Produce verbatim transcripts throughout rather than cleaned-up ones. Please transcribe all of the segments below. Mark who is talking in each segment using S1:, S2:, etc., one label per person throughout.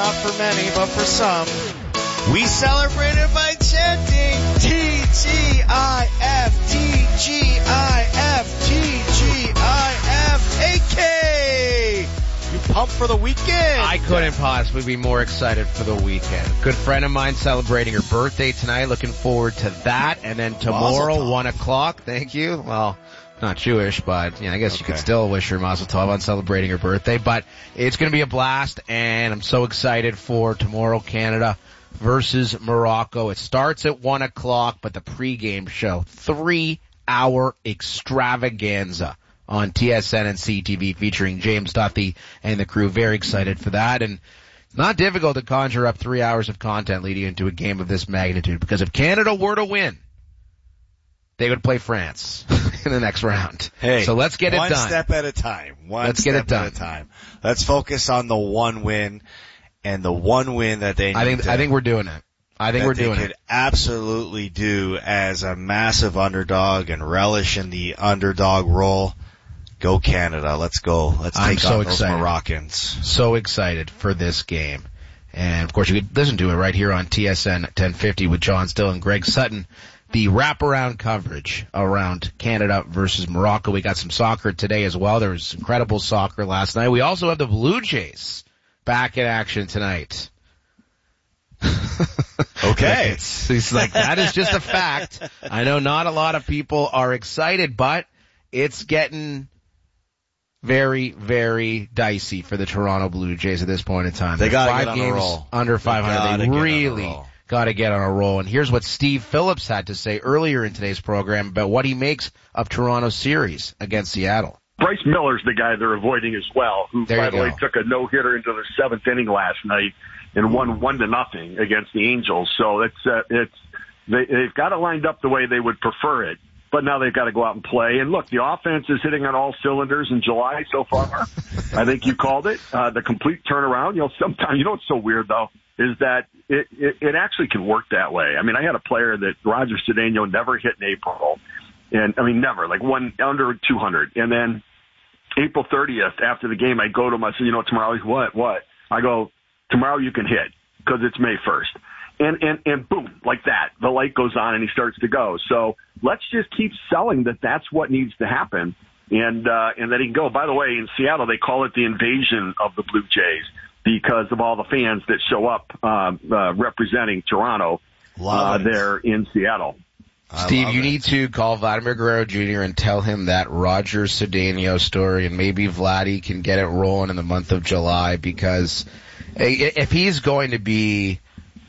S1: not for many, but for some. We celebrated by chanting T G I F, T G I F, T G I F, A K. You pumped for the weekend?
S2: I couldn't possibly be more excited for the weekend. Good friend of mine celebrating her birthday tonight. Looking forward to that. And then tomorrow, one o'clock. Thank you. Well, not Jewish, but you know, I guess okay. You could still wish her Mazel Tov on celebrating her birthday. But it's going to be a blast, and I'm so excited for tomorrow, Canada versus Morocco. It starts at one o'clock, but the pregame show, three-hour extravaganza on T S N and C T V featuring James Duthie and the crew. Very excited for that. And it's not difficult to conjure up three hours of content leading into a game of this magnitude, because if Canada were to win, they would play France in the next round.
S1: Hey,
S2: so let's get it done.
S1: One step at a time. One
S2: let's
S1: step
S2: get it done.
S1: at a time. Let's focus on the one win. And the one win that they need
S2: I think,
S1: to,
S2: I think we're doing it. I think we're doing
S1: they could
S2: it.
S1: absolutely do as a massive underdog and relish in the underdog role. Go Canada. Let's go. Let's
S2: I'm
S1: take
S2: so
S1: on
S2: excited.
S1: those Moroccans.
S2: So excited for this game. And of course you could listen to it right here on T S N ten fifty with John Still and Greg Sutton. The wraparound coverage around Canada versus Morocco. We got some soccer today as well. There was incredible soccer last night. We also have the Blue Jays back in action tonight.
S1: Okay.
S2: it's, it's like, that is just a fact. I know not a lot of people are excited, but it's getting very, very dicey for the Toronto Blue Jays at this point in time.
S1: They got
S2: five
S1: get on
S2: games
S1: a roll.
S2: under five hundred. They, they really got to get on a roll. And here's what Steve Phillips had to say earlier in today's program about what he makes of Toronto's series against Seattle.
S3: Bryce Miller's the guy they're avoiding as well, who,
S2: there
S3: by the
S2: go.
S3: way, took a no-hitter into the seventh inning last night and won one to nothing against the Angels. So it's uh, it's they, they've got it lined up the way they would prefer it, but now they've got to go out and play. And look, the offense is hitting on all cylinders in July so far. I think you called it uh, the complete turnaround. You know, sometimes you know what's so weird though is that it, it it actually can work that way. I mean, I had a player that Roger Cedeno never hit in April. And I mean, never, like one under two hundred. And then April thirtieth, after the game, I go to him, I say, you know, tomorrow, he's what, what? I go, tomorrow you can hit because it's May first. And, and, and boom, like that, the light goes on and he starts to go. So let's just keep selling that that's what needs to happen. And, uh, and that he can go. By the way, in Seattle, they call it the invasion of the Blue Jays because of all the fans that show up, uh, uh representing Toronto, uh, there in Seattle.
S2: Steve, you it. need to call Vladimir Guerrero Junior and tell him that Roger Cedeno story, and maybe Vladdy can get it rolling in the month of July, because if he's going to be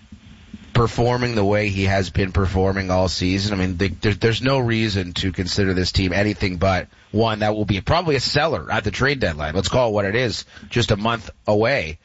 S2: performing the way he has been performing all season, I mean, they, there, there's no reason to consider this team anything but one that will be probably a seller at the trade deadline. Let's call it what it is, just a month away.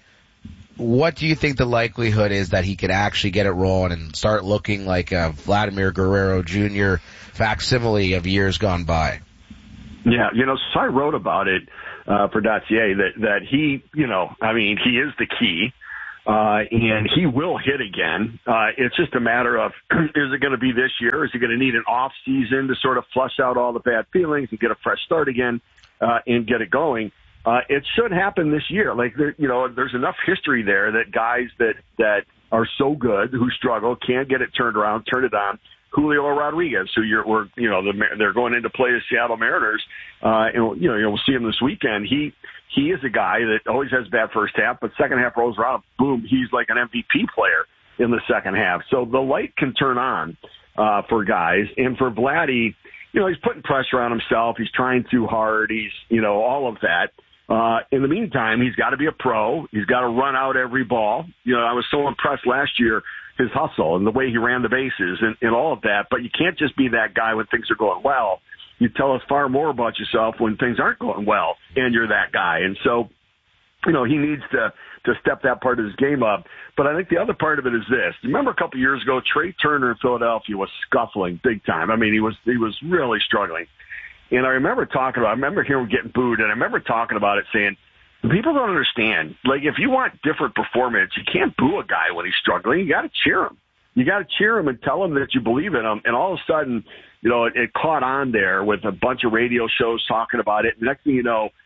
S2: What do you think the likelihood is that he could actually get it rolling and start looking like a Vladimir Guerrero Junior facsimile of years gone by?
S3: Yeah, you know, so I wrote about it uh, for Dossier that, that he, you know, I mean, he is the key, uh, and he will hit again. Uh, it's just a matter of, is it going to be this year? Is he going to need an off season to sort of flush out all the bad feelings and get a fresh start again uh, and get it going? Uh, it should happen this year. Like, there, you know, there's enough history there that guys that, that are so good, who struggle, can't get it turned around, turn it on. Julio Rodriguez, who you're, we're, you know, the, they're going in to play the Seattle Mariners. Uh, and, you know, you'll see him this weekend. He, he is a guy that always has bad first half, but second half rolls around, boom, he's like an M V P player in the second half. So the light can turn on, uh, for guys. And for Vladdy, you know, he's putting pressure on himself. He's trying too hard. He's, you know, all of that. Uh, in the meantime, he's got to be a pro. He's got to run out every ball. You know, I was so impressed last year, his hustle and the way he ran the bases and, and all of that. But you can't just be that guy when things are going well. You tell us far more about yourself when things aren't going well, and you're that guy. And so, you know, he needs to, to step that part of his game up. But I think the other part of it is this. Remember a couple of years ago, Trey Turner in Philadelphia was scuffling big time. I mean, he was, he was really struggling. And I remember talking about, I remember hearing him getting booed, and I remember talking about it saying, people don't understand. Like, if you want different performance, you can't boo a guy when he's struggling. You got to cheer him. You got to cheer him and tell him that you believe in him. And all of a sudden, you know, it, it caught on there with a bunch of radio shows talking about it. And next thing you know,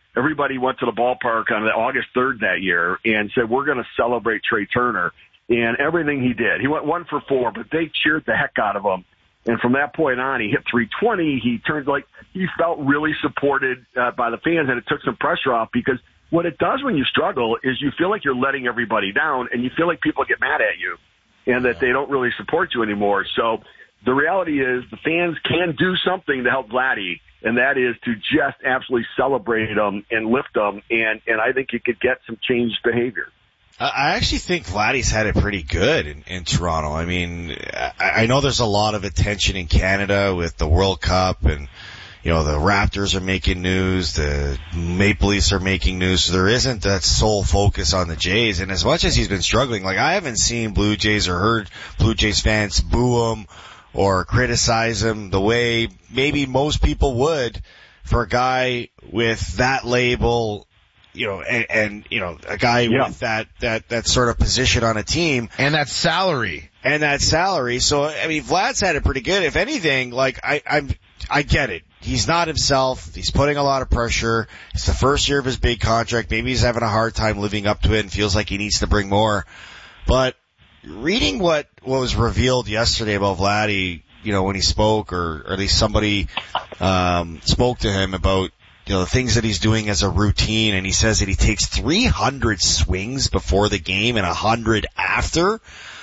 S3: everybody went to the ballpark on August third that year and said, we're going to celebrate Trey Turner and everything he did. He went one for four, but they cheered the heck out of him. And from that point on, he hit three twenty. He turned like he felt really supported uh, by the fans, and it took some pressure off, because what it does when you struggle is you feel like you're letting everybody down, and you feel like people get mad at you and that they don't really support you anymore. So the reality is the fans can do something to help Vladdy, and that is to just absolutely celebrate him and lift him, and, and I think you could get some changed behavior.
S4: I actually think Vladdy's had it pretty good in, in Toronto. I mean, I, I know there's a lot of attention in Canada with the World Cup, and, you know, the Raptors are making news, the Maple Leafs are making news, so there isn't that sole focus on the Jays. And as much as he's been struggling, like, I haven't seen Blue Jays or heard Blue Jays fans boo him or criticize him the way maybe most people would for a guy with that label, you know, and, and you know, a guy yeah. with that, that, that sort of position on a team.
S2: And that salary.
S4: And that salary. So, I mean, Vlad's had it pretty good. If anything, like, I, I'm, I get it. He's not himself. He's putting a lot of pressure. It's the first year of his big contract. Maybe he's having a hard time living up to it and feels like he needs to bring more. But reading what, what was revealed yesterday about Vladdy, you know, when he spoke, or, or at least somebody, um, spoke to him about, you know, the things that he's doing as a routine, and he says that he takes three hundred swings before the game and one hundred after.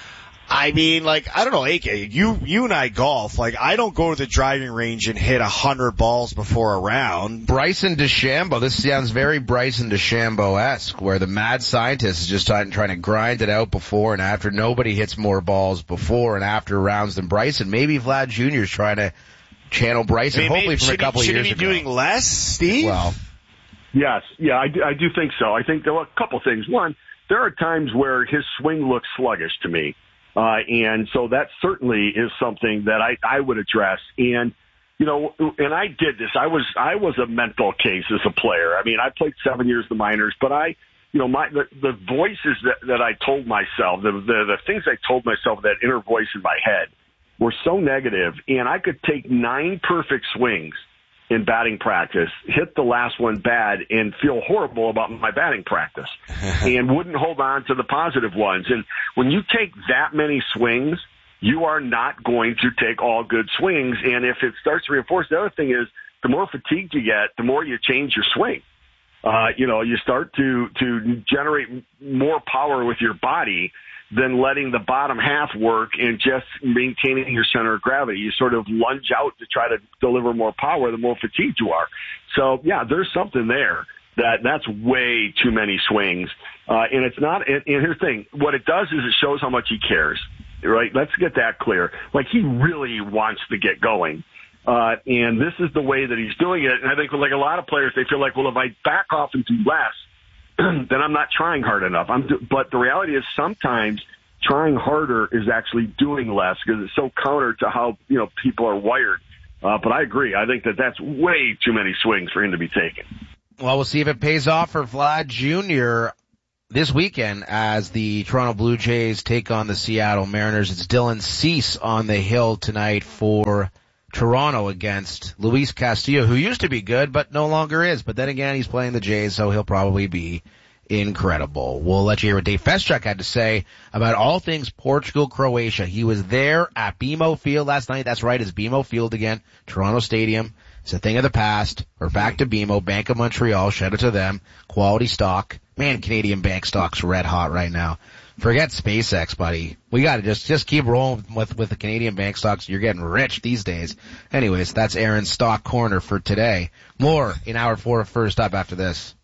S4: I mean, like, I don't know, A K, you, you and I golf. Like, I don't go to the driving range and hit one hundred balls before a round.
S2: Bryson DeChambeau, this sounds very Bryson DeChambeau-esque, where the mad scientist is just trying, trying to grind it out before and after. Nobody hits more balls before and after rounds than Bryson. Maybe Vlad Junior is trying to channel Bryson,
S4: maybe,
S2: hopefully from a couple
S4: he,
S2: years
S4: ago. Should he
S2: ago.
S4: be doing less, Steve?
S2: Well,
S3: yes, yeah, I do, I do think so. I think there were a couple things. One, there are times where his swing looks sluggish to me. Uh, and so that certainly is something that I, I would address. And, you know, and I did this. I was, I was a mental case as a player. I mean, I played seven years in the minors, but I, you know, my, the, the voices that, that I told myself, the, the, the things I told myself, that inner voice in my head, were so negative. And I could take nine perfect swings in batting practice, hit the last one bad, and feel horrible about my batting practice and wouldn't hold on to the positive ones. And when you take that many swings, you are not going to take all good swings. And if it starts to reinforce, the other thing is the more fatigued you get, the more you change your swing. Uh, you know, you start to, to generate more power with your body than letting the bottom half work and just maintaining your center of gravity. You sort of lunge out to try to deliver more power the more fatigued you are. So, yeah, there's something there that that's way too many swings. Uh, and it's not, and, and here's the thing, what it does is it shows how much he cares, right? Let's get that clear. Like, he really wants to get going. Uh, and this is the way that he's doing it. And I think like a lot of players, they feel like, well, if I back off and do less, then I'm not trying hard enough. I'm, do- but the reality is sometimes trying harder is actually doing less, because it's so counter to how, you know, people are wired. Uh, but I agree. I think that that's way too many swings for him to be taking.
S2: Well, we'll see if it pays off for Vlad Junior this weekend as the Toronto Blue Jays take on the Seattle Mariners. It's Dylan Cease on the hill tonight for Toronto against Luis Castillo, who used to be good, but no longer is. But then again, he's playing the Jays, so he'll probably be incredible. We'll let you hear what Dave Feschuk had to say about all things Portugal-Croatia. He was there at B M O Field last night. That's right, it's B M O Field again, Toronto Stadium. It's a thing of the past. We're back to B M O, Bank of Montreal. Shout out to them. Quality stock. Man, Canadian bank stock's red hot right now. Forget SpaceX, buddy. We gotta just, just keep rolling with, with the Canadian bank stocks. You're getting rich these days. Anyways, that's Aaron's Stock Corner for today. More in hour four of First Up after this.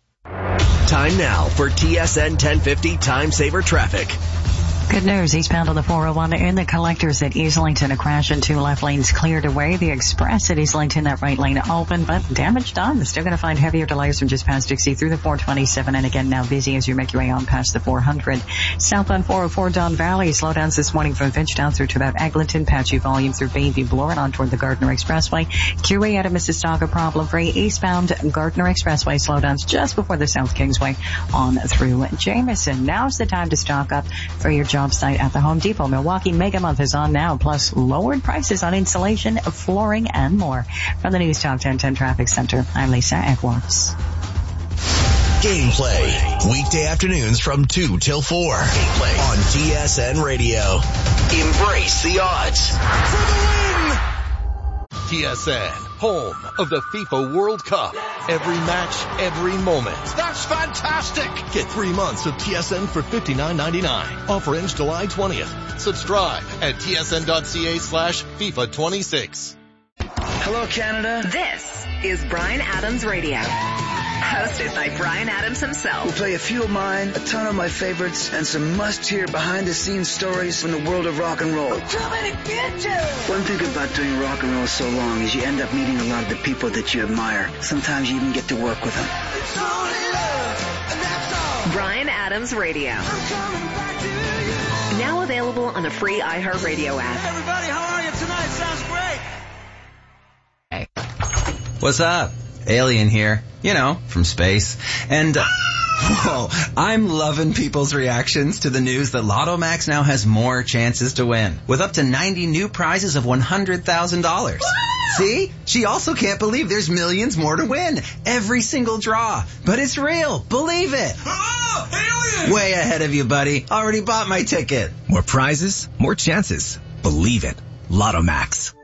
S5: Time now for T S N ten fifty Time Saver Traffic.
S6: Good news, eastbound on the four oh one in the collectors at Islington, a crash in two left lanes cleared away. The express at Islington, that right lane open, but damage done. Still going to find heavier delays from just past Dixie through the four twenty-seven, and again now busy as you make your way on past the four hundred. Southbound four oh four Don Valley, slowdowns this morning from Finchtown through to about Eglinton, patchy volume through Bayview Bloor and on toward the Gardner Expressway. Q A out of Mississauga, problem-free. Eastbound Gardner Expressway, slowdowns just before the South Kingsway on through Jameson. Now's the time to stock up for your job site at the Home Depot. Milwaukee Mega Month is on now, plus lowered prices on insulation, flooring, and more. From the News Talk ten ten Traffic Center, I'm Lisa Edwards.
S5: Gameplay. Weekday afternoons from two till four. Gameplay on T S N Radio. Embrace the odds. For the win!
S7: T S N, home of the FIFA World Cup. Every match, every moment.
S1: That's fantastic!
S7: Get three months of T S N for fifty-nine ninety-nine. Offer ends July twentieth. Subscribe at tsn.ca slash FIFA 26.
S8: Hello, Canada.
S9: This is Bryan Adams Radio. Hosted by Bryan Adams himself.
S8: We'll play a few of mine, a ton of my favorites, and some must-hear behind-the-scenes stories from the world of rock and roll.
S9: Too many bitches!
S8: One thing about doing rock and roll so long is you end up meeting a lot of the people that you admire. Sometimes you even get to work with them.
S9: It's only love, and that's all. Bryan Adams Radio. I'm coming back to you. Now available on the free iHeartRadio app.
S10: Hey everybody, how are you tonight? Sounds great.
S11: Hey. What's up? Alien here. You know, from space. And, uh, whoa, I'm loving people's reactions to the news that Lotto Max now has more chances to win, with up to ninety new prizes of one hundred thousand dollars. See? She also can't believe there's millions more to win. Every single draw. But it's real. Believe it.
S10: Oh, alien!
S11: Way ahead of you, buddy. Already bought my ticket.
S12: More prizes, more chances. Believe it. Lotto Max.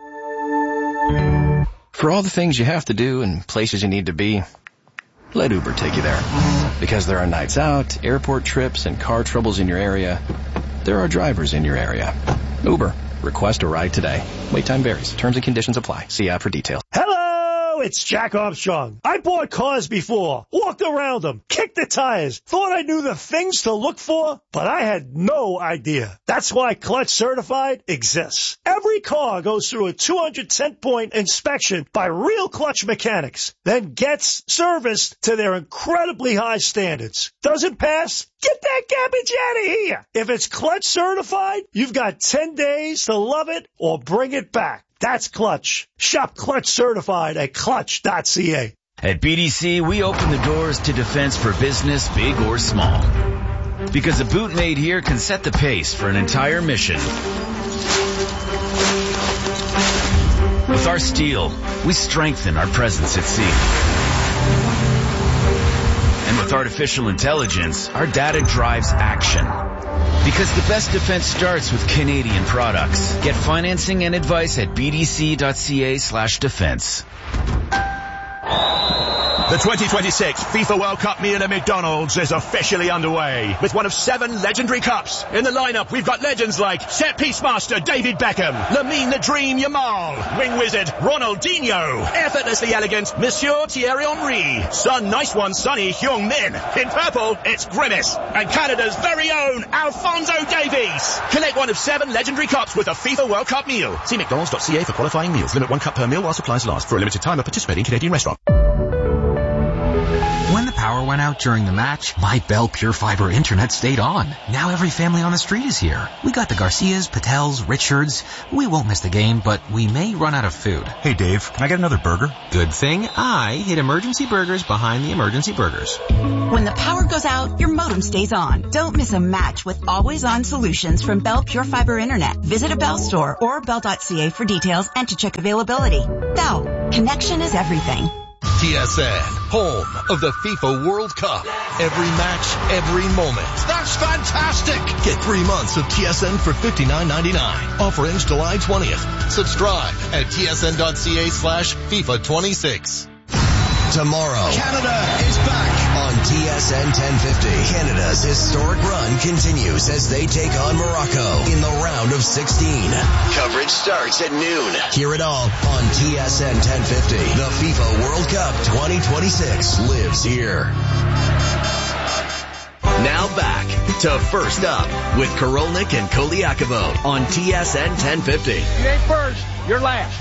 S13: For all the things you have to do and places you need to be, let Uber take you there. Because there are nights out, airport trips, and car troubles in your area. There are drivers in your area. Uber. Request a ride today. Wait time varies. Terms and conditions apply. See app for details.
S14: Hello, it's Jack Armstrong. I bought cars before, walked around them, kicked the tires, thought I knew the things to look for, but I had no idea. That's why Clutch Certified exists. Every car goes through a two hundred ten point inspection by real Clutch mechanics, then gets serviced to their incredibly high standards. Doesn't pass? Get that garbage out of here. If it's Clutch Certified, you've got ten days to love it or bring it back. That's Clutch. Shop Clutch Certified at clutch dot c a.
S15: At B D C, we open the doors to defense for business, big or small. Because a boot made here can set the pace for an entire mission. With our steel, we strengthen our presence at sea. And with artificial intelligence, our data drives action. Because the best defense starts with Canadian products. Get financing and advice at bdc.ca slash defense.
S16: The twenty twenty-six FIFA World Cup meal at McDonald's is officially underway with one of seven legendary cups. In the lineup, we've got legends like set-piece master David Beckham, Lamine the Dream Yamal, wing wizard Ronaldinho, effortlessly elegant Monsieur Thierry Henry, Sun Nice One Sonny Heung-min. In purple, it's Grimace, and Canada's very own Alphonso Davies. Collect one of seven legendary cups with a FIFA World Cup meal. See mcdonalds dot c a for qualifying meals. Limit one cup per meal while supplies last. For a limited time at participating Canadian restaurant.
S17: When the power went out during the match, my Bell Pure Fiber internet stayed on. Now every family on the street is here. We got the Garcias, Patels, Richards. We won't miss the game, but we may run out of food.
S18: Hey Dave, can I get another burger?
S17: Good thing I hid Emergency Burgers behind the Emergency Burgers.
S19: When the power goes out, your modem stays on. Don't miss a match with always-on solutions from Bell Pure Fiber Internet. Visit a Bell store or bell dot c a for details and to check availability. Bell, connection is everything.
S7: T S N, home of the FIFA World Cup. Every match, every moment.
S1: That's fantastic!
S7: Get three months of T S N for fifty-nine ninety-nine. Offer ends July twentieth. Subscribe at tsn.ca slash FIFA 26.
S5: Tomorrow,
S1: Canada is back
S5: on T S N ten fifty. Canada's historic run continues as they take on Morocco in the round of sixteen. Coverage starts at noon. Hear it all on T S N ten fifty. The FIFA World Cup twenty twenty-six lives here. Now back to First Up with Korolnik and Koliakovo on T S N ten fifty.
S1: You ain't first, you're last.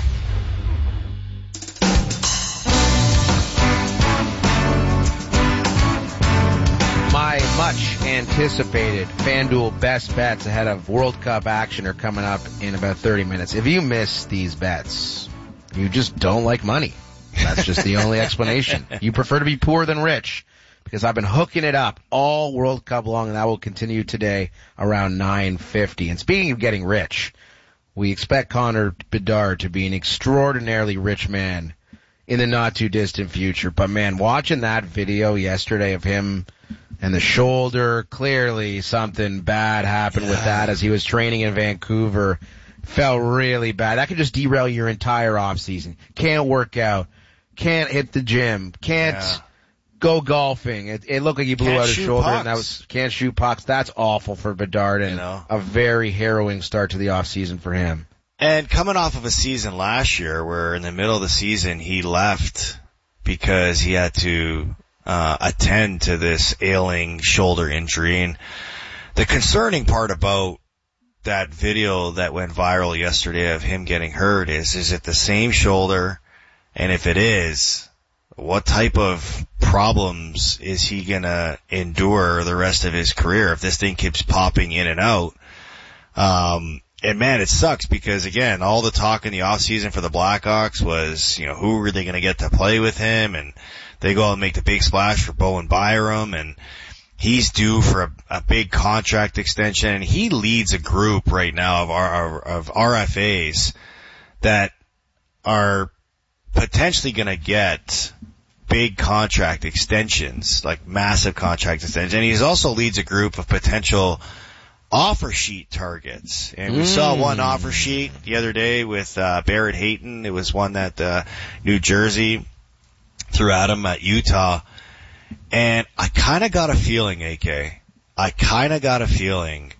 S2: My much anticipated FanDuel best bets ahead of World Cup action are coming up in about thirty minutes. If you miss these bets, you just don't like money. That's just the only explanation. You prefer to be poor than rich, because I've been hooking it up all World Cup long, and that will continue today around nine fifty. And speaking of getting rich, we expect Connor Bedard to be an extraordinarily rich man in the not too distant future. But man, watching that video yesterday of him and the shoulder, clearly something bad happened yeah. with that as he was training in Vancouver. Felt really bad. That could just derail your entire off season. Can't work out. Can't hit the gym. Can't yeah. go golfing. It, it looked like he blew
S4: can't
S2: out his shoulder
S4: pucks.
S2: and that was, can't shoot pucks. That's awful for Bedard and you know? a very harrowing start to the off season for him.
S4: And coming off of a season last year where in the middle of the season he left because he had to uh attend to this ailing shoulder injury. And the concerning part about that video that went viral yesterday of him getting hurt is, is it the same shoulder? And if it is, what type of problems is he gonna endure the rest of his career if this thing keeps popping in and out? Um, And man, it sucks because again, all the talk in the off season for the Blackhawks was, you know, who are they going to get to play with him? And they go out and make the big splash for Bowen Byram, and he's due for a, a big contract extension. And he leads a group right now of our, of R F As that are potentially going to get big contract extensions, like massive contract extensions. And he also leads a group of potential offer sheet targets. And we mm. saw one offer sheet the other day with uh Barrett Hayton. It was one that uh New Jersey threw at him at Utah. And I kind of got a feeling, A K, I kind of got a feeling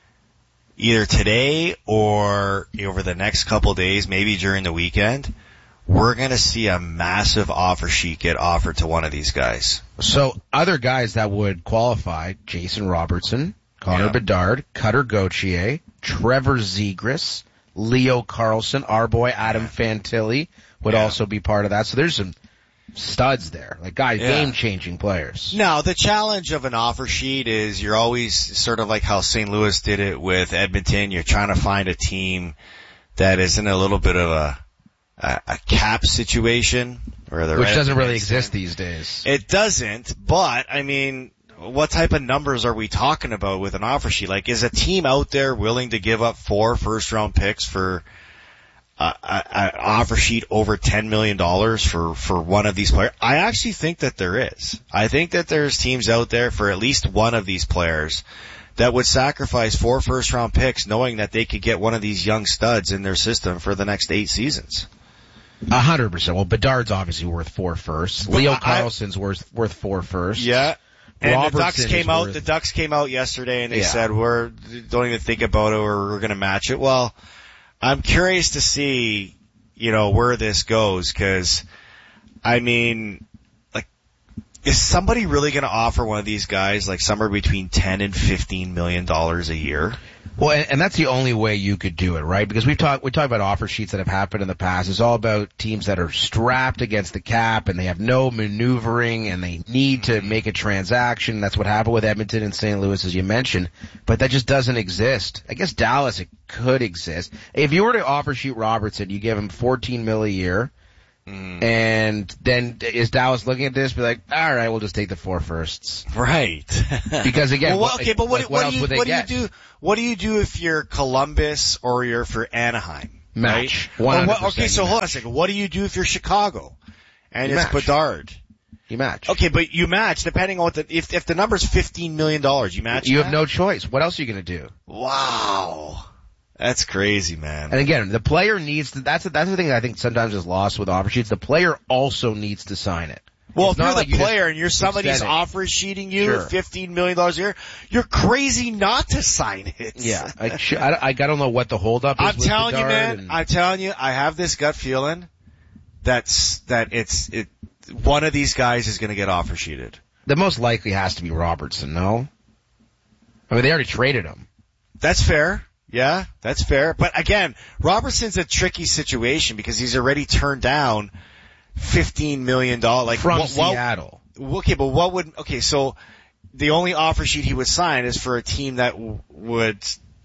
S4: either today or over the next couple days, maybe during the weekend, we're going to see a massive offer sheet get offered to one of these guys.
S2: So other guys that would qualify, Jason Robertson, Connor yeah. Bedard, Cutter Gauthier, Trevor Zegras, Leo Carlson, our boy Adam Fantilli would yeah. also be part of that. So there's some studs there, like guys, yeah. game-changing players.
S4: Now, the challenge of an offer sheet is you're always sort of like how Saint Louis did it with Edmonton. You're trying to find a team that is in a little bit of a a, a cap situation, or the
S2: which doesn't really exist these days.
S4: It doesn't, but I mean, what type of numbers are we talking about with an offer sheet? Like, is a team out there willing to give up four first-round picks for an offer sheet over ten million dollars for, for one of these players? I actually think that there is. I think that there's teams out there for at least one of these players that would sacrifice four first-round picks knowing that they could get one of these young studs in their system for the next eight seasons.
S2: A hundred percent. Well, Bedard's obviously worth four firsts. Well, Leo I, Carlson's worth, worth four firsts.
S4: Yeah. And
S2: Robertson
S4: the Ducks came out,
S2: worth...
S4: the Ducks came out yesterday and they
S2: yeah.
S4: said, we're, don't even think about it or we're gonna match it. Well, I'm curious to see, you know, where this goes, cause, I mean, like, is somebody really gonna offer one of these guys like somewhere between ten and fifteen million dollars a year?
S2: Well, and, and that's the only way you could do it, right? Because we've talked, we talked about offer sheets that have happened in the past. It's all about teams that are strapped against the cap and they have no maneuvering and they need to make a transaction. That's what happened with Edmonton and Saint Louis, as you mentioned. But that just doesn't exist. I guess Dallas, it could exist. If you were to offer sheet Robertson, you give him fourteen mil a year. Mm. And then is Dallas looking at this, be like, all right, we'll just take the four firsts,
S4: right?
S2: Because again,
S4: well, okay, but what,
S2: like,
S4: what,
S2: what
S4: do you
S2: else would they
S4: what
S2: get?
S4: do you do? What do you do if you're Columbus or you're for Anaheim?
S2: Match.
S4: Right? What, okay, so hold on a second. What do you do if you're Chicago and
S2: you
S4: it's
S2: match.
S4: Bedard?
S2: You match.
S4: Okay, but you match depending on what the if if the number's fifteen million dollars, you match.
S2: You
S4: that?
S2: have no choice. What else are you going to do?
S4: Wow. That's crazy, man.
S2: And again, the player needs to, that's, that's the thing that I think sometimes is lost with offer sheets. The player also needs to sign it.
S4: Well,
S2: it's
S4: if you're
S2: like
S4: the
S2: you
S4: player and you're somebody's offer sheeting you
S2: sure.
S4: fifteen million dollars a year, you're crazy not to sign it.
S2: Yeah. I, I, I don't know what the holdup is
S4: I'm
S2: with
S4: telling you,
S2: Bedard
S4: man,
S2: and...
S4: I'm telling you, I have this gut feeling that's, that it's, it, one of these guys is gonna get offer sheeted.
S2: The most likely has to be Robertson, no? I mean, they already traded him.
S4: That's fair. Yeah, that's fair. But again, Robertson's a tricky situation because he's already turned down fifteen million dollars. Like,
S2: from
S4: what,
S2: Seattle.
S4: What, okay, but what would, okay, so the only offer sheet he would sign is for a team that w- would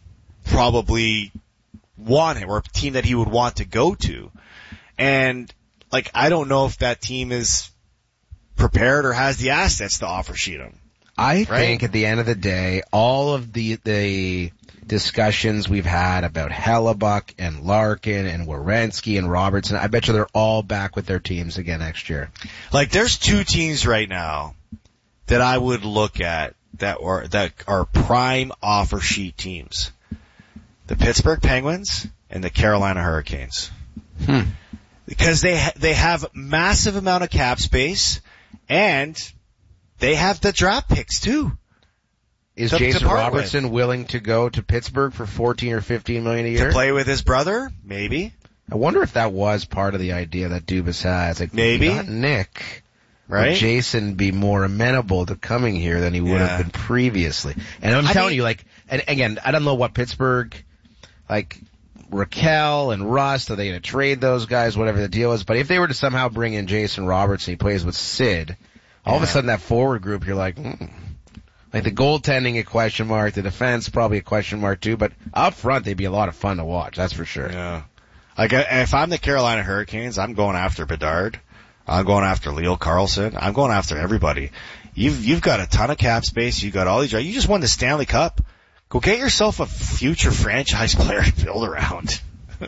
S4: probably want him or a team that he would want to go to. And, like, I don't know if that team is prepared or has the assets to offer sheet him.
S2: I
S4: right?
S2: think at the end of the day, all of the, the, discussions we've had about Hellebuck and Larkin and Werenski and Robertson, I bet you they're all back with their teams again next year.
S4: Like, there's two teams right now that I would look at that are, that are prime offer sheet teams. The Pittsburgh Penguins and the Carolina Hurricanes.
S2: Hmm.
S4: Because they ha- they have massive amount of cap space, and they have the draft picks too.
S2: Is
S4: to,
S2: Jason
S4: to
S2: Robertson
S4: with.
S2: willing to go to Pittsburgh for fourteen or fifteen million a year?
S4: To play with his brother? Maybe.
S2: I wonder if that was part of the idea that Dubas has. Like,
S4: maybe.
S2: Not Nick.
S4: Right?
S2: Would Jason be more amenable to coming here than he would
S4: Yeah.
S2: have been previously? And I'm
S4: I
S2: telling
S4: mean,
S2: you, like, and again, I don't know what Pittsburgh, like, Raquel and Rust, are they going to trade those guys, whatever the deal is, but if they were to somehow bring in Jason Robertson, he plays with Sid, all
S4: yeah.
S2: of a sudden that forward group, you're like, mm. Like the goaltending a question mark, the defense probably a question mark too, but up front they'd be a lot of fun to watch, that's for sure.
S4: Yeah. Like, if I'm the Carolina Hurricanes, I'm going after Bedard. I'm going after Leo Carlson. I'm going after everybody. You've, you've got a ton of cap space. You've got all these, you just won the Stanley Cup. Go get yourself a future franchise player to build around.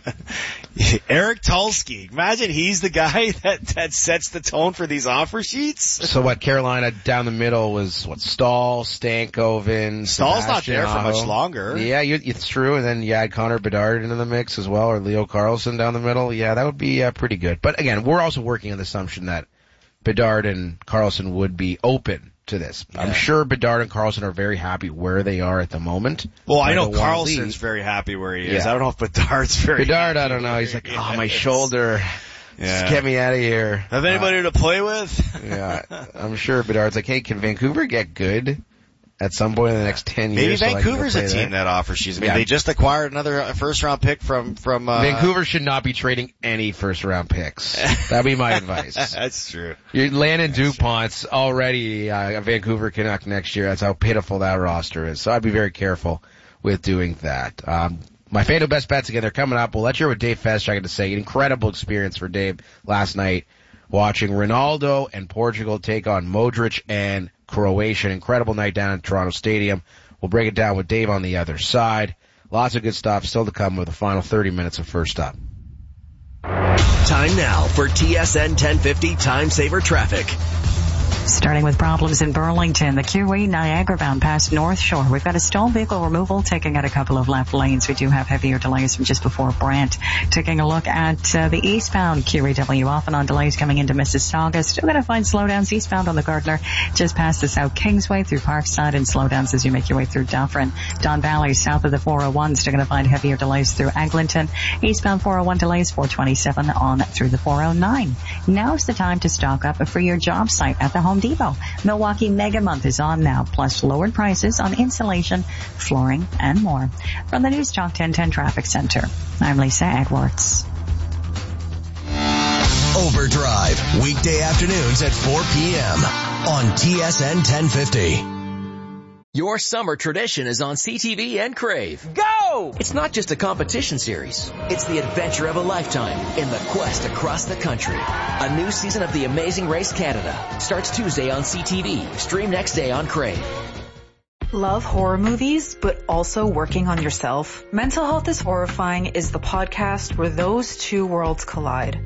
S4: Eric Tulsky. Imagine he's the guy that, that sets the tone for these offer sheets.
S2: So what, Carolina down the middle was, what, Stahl, Stankoven,
S4: Stahl's not
S2: Sebastian
S4: there for
S2: Aho.
S4: much longer.
S2: Yeah, you, it's true. And then you add Connor Bedard into the mix as well, or Leo Carlson down the middle. Yeah, that would be uh, pretty good. But again, we're also working on the assumption that Bedard and Carlson would be open to this. Yeah. I'm sure Bedard and Carlson are very happy where they are at the moment.
S4: Well, I know Carlson's very happy where he is.
S2: Yeah.
S4: I don't know if Bedard's very
S2: Bedard,
S4: happy
S2: I don't know. He's like, oh,
S4: is.
S2: my shoulder.
S4: Yeah.
S2: Just get me out of here.
S4: Have anybody uh, to play with?
S2: Yeah. I'm sure Bedard's like, hey, can Vancouver get good at some point in the next ten
S4: Maybe
S2: years?
S4: Maybe Vancouver's
S2: so
S4: a team
S2: there?
S4: that offers she's. I mean,
S2: yeah.
S4: they just acquired another first round pick from, from, uh.
S2: Vancouver should not be trading any first round picks. That'd be my advice.
S4: That's true.
S2: You're Landon DuPont's already uh, a Vancouver Canuck next year. That's how pitiful that roster is. So I'd be very careful with doing that. Um, my Fando best bets again, they're coming up. We'll let you hear what Dave Fesch had to say. An incredible experience for Dave last night watching Ronaldo and Portugal take on Modric and Croatia. An incredible night down at Toronto Stadium. We'll break it down with Dave on the other side. Lots of good stuff still to come with the final thirty minutes of First Up.
S5: Time now for T S N ten fifty Time Saver Traffic.
S6: Starting with problems in Burlington, the Q E Niagara bound past North Shore. We've got a stalled vehicle removal taking out a couple of left lanes. We do have heavier delays from just before Brant. Taking a look at uh, the eastbound Q E W, often on delays coming into Mississauga. Still going to find slowdowns eastbound on the Gardner, just past the South Kingsway through Parkside, and slowdowns as you make your way through Dufferin. Don Valley, south of the four oh one, still going to find heavier delays through Eglinton. Eastbound four oh one delays, four twenty-seven on through the four oh nine. Now's the time to stock up for your job site at the Home Depot. Milwaukee Mega Month is on now, plus lowered prices on insulation, flooring, and more. From the News Talk ten ten Traffic Center, I'm Lisa Edwards.
S5: Overdrive, weekday afternoons at four p.m. on T S N ten fifty.
S18: Your summer tradition is on C T V and Crave. Go! It's not just a competition series. It's the adventure of a lifetime in the quest across the country. A new season of The Amazing Race Canada starts Tuesday on C T V. Stream next day on Crave.
S20: Love horror movies, but also working on yourself? Mental Health is Horrifying is the podcast where those two worlds collide.